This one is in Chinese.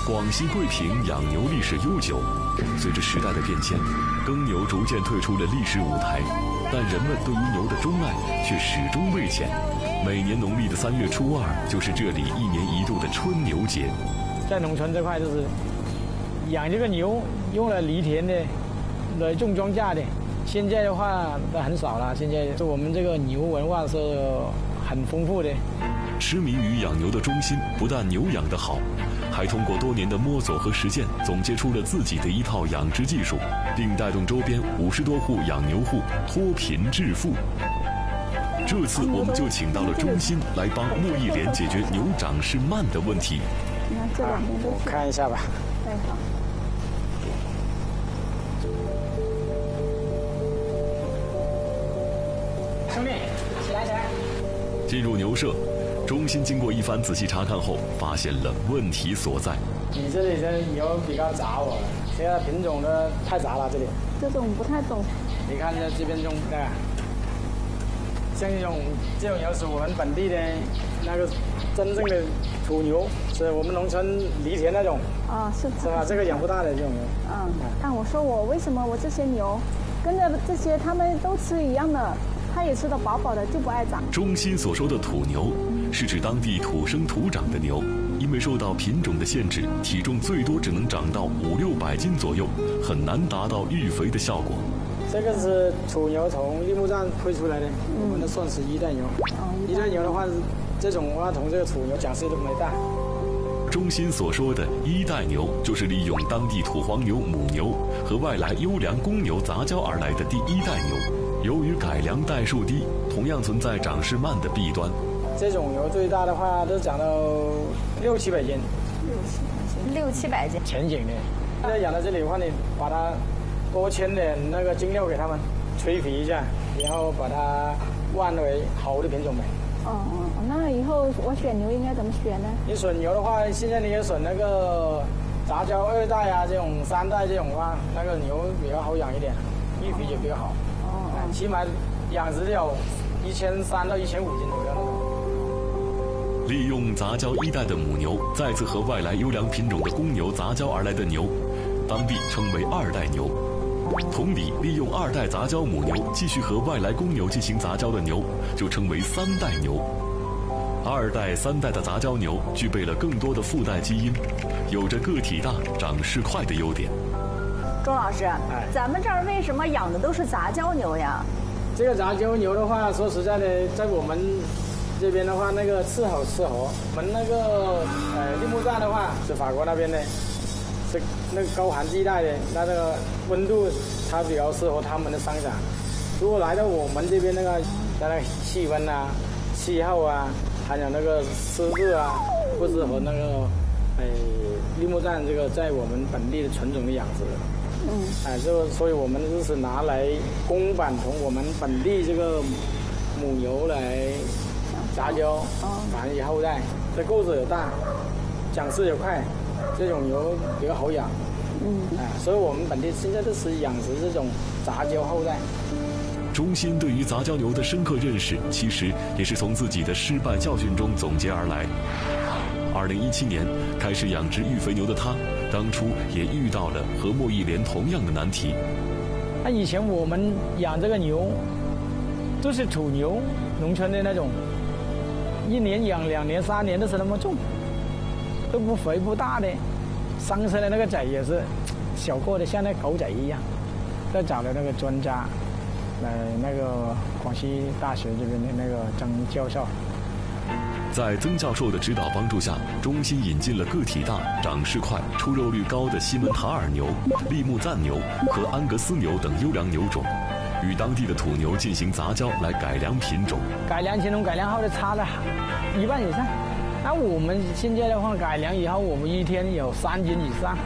广西桂平养牛历史悠久，随着时代的变迁，耕牛逐渐退出了历史舞台，但人们对于牛的钟爱却始终未减。每年农历的3月初2，就是这里1年1度的春牛节。 在农村这块，就是养这个牛，用了犁田的，来种庄稼的。现在的话都很少了，现在我们这个牛文化是很丰富的。 痴迷于养牛的钟鑫，不但牛养得好，还通过多年的摸索和实践，总结出了自己的一套养殖技术，并带动周边50多户养牛户脱贫致富。这次我们就请到了钟鑫来帮莫一莲解决牛长势慢的问题。 我看一下吧。 哎，好。 兄弟，起来！ 进入牛舍，钟鑫经过一番仔细查看后，发现了问题所在。 你这里的牛比较杂了，现在品种的太杂了，这里。 这种不太懂。 你看这边种的，像这种牛是我们本地的那个真正的土牛，是我们农村犁田那种。 啊，是吧？这个养不大的这种牛。 嗯。但我说我为什么我这些牛，跟着这些他们都吃一样的。它也吃得饱饱的，就不爱长。 钟鑫所说的土牛，是指当地土生土长的牛，因为受到品种的限制，体重最多只能长到500-600斤左右，很难达到育肥的效果。 这个是土牛从利木站推出来的，我们的算是1代牛。1代牛的话，这种话同这个土牛长势都没大。 钟鑫所说的1代牛，就是利用当地土黄牛母牛和外来优良公牛杂交而来的第1代牛。由于改良代数低，同样存在长势慢的弊端。 这种牛最大的话都长到600-700斤 ，600-700斤。 前景的，现在养到这里的话，你把它多牵点那个精料给他们，催肥一下，然后把它换为好的品种呗。 那以后我选牛应该怎么选呢？ 你选牛的话，现在你也选那个杂交2代啊，这种3代这种的话，那个牛比较好养一点，育肥也比较好。起码养殖要1300到1500斤左右。 利用杂交1代的母牛，再次和外来优良品种的公牛杂交而来的牛，当地称为2代牛。同理，利用2代杂交母牛继续和外来公牛进行杂交的牛，就称为3代牛。2代、3代的杂交牛具备了更多的附带基因，有着个体大、长势快的优点。 钟老师，咱们这儿为什么养的都是杂交牛呀？ 这个杂交牛的话，说实在的，在我们这边的话，那个伺候，我们那个利木站的话是法国那边的，是那个高寒地带的，那个温度它比较适合他们的生长。如果来到我们这边那个气温啊、气候啊，还有那个湿度啊，不适合那个利木站这个在我们本地的纯种的养殖。所以我们就是拿来公版从我们本地这个母牛来杂交，繁育后代。这个子也大，长势也快，这种牛比较好养。所以我们本地现在都是养殖这种杂交后代。 钟鑫对于杂交牛的深刻认识，其实也是从自己的失败教训中总结而来。2017年开始养殖育肥牛的他，当初也遇到了和莫一莲同样的难题。 那以前我们养这个牛，都是土牛，农村的那种，1年养2年、3年都是那么重，都不肥不大的，生出来那个崽也是小个的，像那狗崽一样。再找了那个专家，那个广西大学这边的那个曾教授。 在曾教授的指导帮助下，钟鑫引进了个体大、长势快、出肉率高的西门塔尔牛、利木赞牛和安格斯牛等优良牛种，与当地的土牛进行杂交来改良品种。 改良前同改良后的差了1半以上。那我们现在的话，改良以后，我们1天有3斤以上。